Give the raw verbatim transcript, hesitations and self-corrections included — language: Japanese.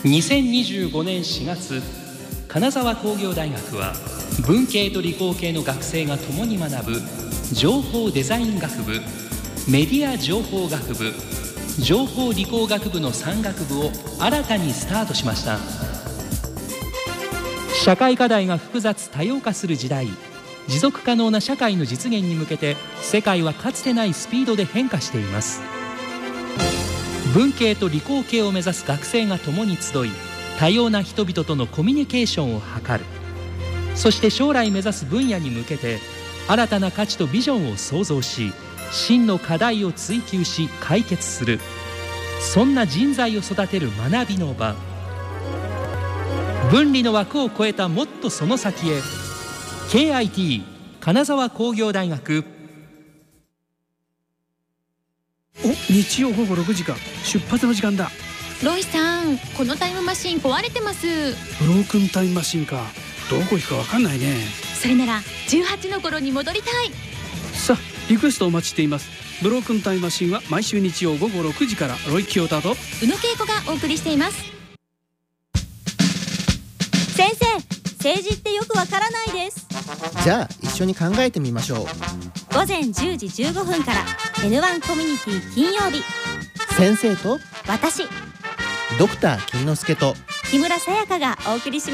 にせんにじゅうごねんしがつ、金沢工業大学は文系と理工系の学生が共に学ぶ情報デザイン学部、メディア情報学部、情報理工学部のさん学部を新たにスタートしました。社会課題が複雑多様化する時代、持続可能な社会の実現に向けて世界はかつてないスピードで変化しています。文系と理工系を目指す学生が共に集い、多様な人々とのコミュニケーションを図る。そして将来目指す分野に向けて新たな価値とビジョンを創造し、真の課題を追求し解決する、そんな人材を育てる学びの場。分離の枠を超えたもっとその先へ。 ケーアイティー 金沢工業大学。 お、日曜ごごろくじか、出発の時間だ。 ロイさん、このタイムマシン壊れてます。 ブロークンタイムマシンか。どこ行くか分かんないね。 それならじゅうはちの頃に戻りたい。 さあ、リクエストお待ちしています。ブロークンタイムマシンは毎週日曜ごごろくじから、ロイ清田と宇野恵子がお送りしています。 先生、政治ってよくわからないです。 じゃあ一緒に考えてみましょう。午前じゅうじじゅうごふんから エヌワン コミュニティ金曜日。 先生と私、 ドクター金之助と木村沙耶香がお送りします。